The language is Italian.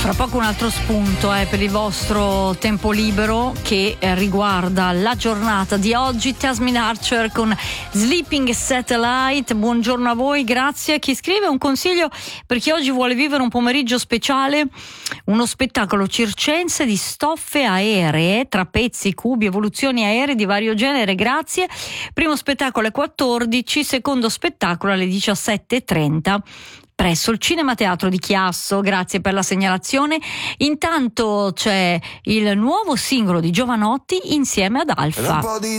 Fra poco un altro spunto per il vostro tempo libero che riguarda la giornata di oggi. Tasmin Archer con Sleeping Satellite. Buongiorno a voi, grazie. Chi scrive un consiglio per chi oggi vuole vivere un pomeriggio speciale: uno spettacolo circense di stoffe aeree, trapezi, cubi, evoluzioni aeree di vario genere, grazie. Primo spettacolo alle 14, secondo spettacolo alle 17:30 presso il Cinema Teatro di Chiasso. Grazie per la segnalazione. Intanto c'è il nuovo singolo di Jovanotti insieme ad Alfa.